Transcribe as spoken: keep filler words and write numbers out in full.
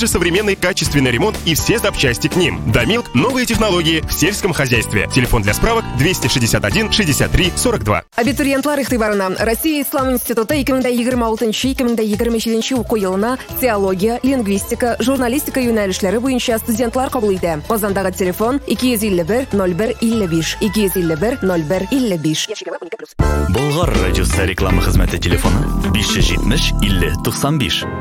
также современный качественный ремонт и все запчасти к ним. Дамилк – новые технологии в сельском хозяйстве. Телефон для справок двести шестьдесят один шестьдесят три сорок два. Абитуриентлар игътибарына Россия Ислам институты эки мең егерме алтынчы - эки мең егерме җиденче уку елына теология, лингвистика, журналистика юнәлешләре буенча студентлар кабул итә. Казандагы телефон ике йөз илле бер ноль бер илле биш, ике йөз илле бер ноль бер илле биш. Болгар радиосы реклама хезмәте телефоны биш йөз җитмеш илле туксан биш.